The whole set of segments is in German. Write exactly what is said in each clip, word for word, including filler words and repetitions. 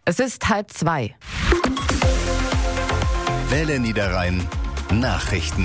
Es ist halb zwei. Welle Niederrhein Nachrichten.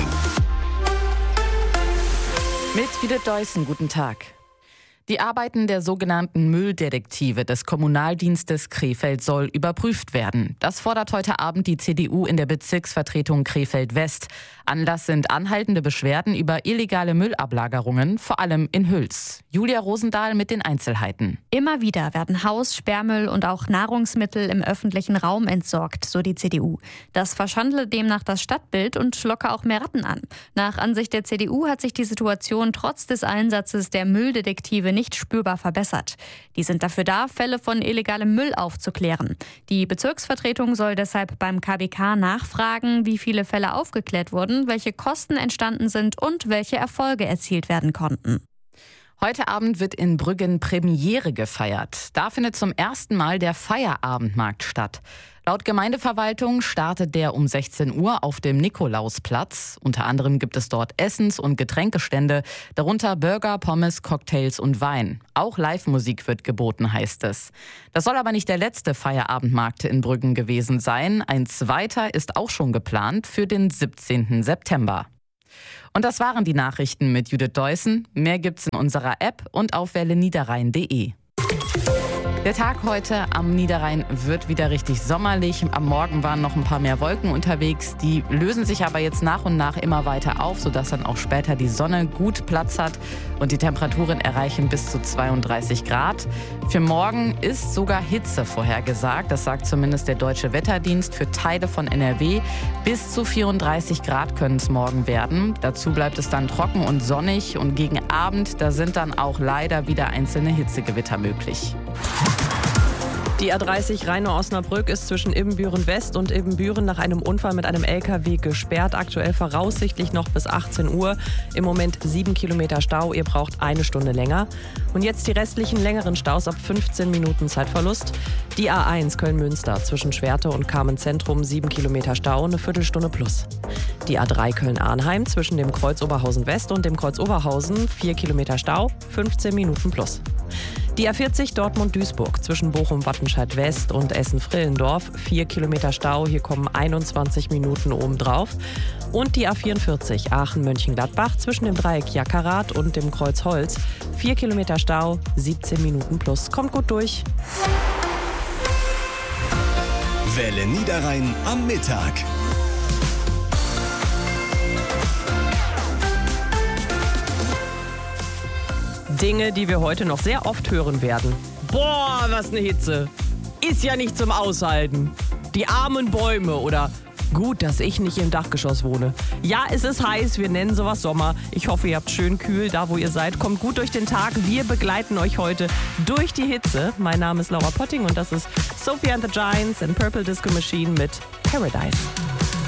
Mit Judith Deussen, guten Tag. Die Arbeiten der sogenannten Mülldetektive des Kommunaldienstes Krefeld soll überprüft werden. Das fordert heute Abend die C D U in der Bezirksvertretung Krefeld-West. Anlass sind anhaltende Beschwerden über illegale Müllablagerungen, vor allem in Hüls. Julia Rosendahl mit den Einzelheiten. Immer wieder werden Haus-, Sperrmüll und auch Nahrungsmittel im öffentlichen Raum entsorgt, so die C D U. Das verschandele demnach das Stadtbild und locke auch mehr Ratten an. Nach Ansicht der C D U hat sich die Situation trotz des Einsatzes der Mülldetektive nicht spürbar verbessert. Die sind dafür da, Fälle von illegalem Müll aufzuklären. Die Bezirksvertretung soll deshalb beim K B K nachfragen, wie viele Fälle aufgeklärt wurden, welche Kosten entstanden sind und welche Erfolge erzielt werden konnten. Heute Abend wird in Brüggen Premiere gefeiert. Da findet zum ersten Mal der Feierabendmarkt statt. Laut Gemeindeverwaltung startet der um sechzehn Uhr auf dem Nikolausplatz. Unter anderem gibt es dort Essens- und Getränkestände, darunter Burger, Pommes, Cocktails und Wein. Auch Live-Musik wird geboten, heißt es. Das soll aber nicht der letzte Feierabendmarkt in Brüggen gewesen sein. Ein zweiter ist auch schon geplant für den siebzehnten September. Und das waren die Nachrichten mit Judith Deussen. Mehr gibt's in unserer App und auf welle niederrhein punkt de. Der Tag heute am Niederrhein wird wieder richtig sommerlich. Am Morgen waren noch ein paar mehr Wolken unterwegs. Die lösen sich aber jetzt nach und nach immer weiter auf, sodass dann auch später die Sonne gut Platz hat und die Temperaturen erreichen bis zu zweiunddreißig Grad. Für morgen ist sogar Hitze vorhergesagt. Das sagt zumindest der Deutsche Wetterdienst für Teile von N R W. Bis zu vierunddreißig Grad können es morgen werden. Dazu bleibt es dann trocken und sonnig und gegen Abend, da sind dann auch leider wieder einzelne Hitzegewitter möglich. Die A dreißig Rheine-Osnabrück ist zwischen Ibbenbüren West und Ibbenbüren nach einem Unfall mit einem L K W gesperrt. Aktuell voraussichtlich noch bis achtzehn Uhr. Im Moment sieben Kilometer Stau. Ihr braucht eine Stunde länger. Und jetzt die restlichen längeren Staus ab fünfzehn Minuten Zeitverlust. Die A eins Köln-Münster zwischen Schwerte und Carmen-Zentrum sieben Kilometer Stau, eine Viertelstunde plus. Die A drei Köln-Arnheim zwischen dem Kreuz Oberhausen West und dem Kreuz Oberhausen vier Kilometer Stau, fünfzehn Minuten plus. Die A vierzig Dortmund-Duisburg zwischen Bochum-Wattenscheid West und Essen-Frillendorf, vier Kilometer Stau, hier kommen einundzwanzig Minuten obendrauf. Und die A vierundvierzig Aachen-Mönchengladbach zwischen dem Dreieck Jackerath und dem Kreuz Holz, vier Kilometer Stau, siebzehn Minuten plus. Kommt gut durch. Welle Niederrhein am Mittag. Dinge, die wir heute noch sehr oft hören werden. Boah, was eine Hitze. Ist ja nicht zum Aushalten. Die armen Bäume oder gut, dass ich nicht im Dachgeschoss wohne. Ja, es ist heiß, wir nennen sowas Sommer. Ich hoffe, ihr habt schön kühl da, wo ihr seid. Kommt gut durch den Tag. Wir begleiten euch heute durch die Hitze. Mein Name ist Laura Potting und das ist Sophie and the Giants and Purple Disco Machine mit Paradise.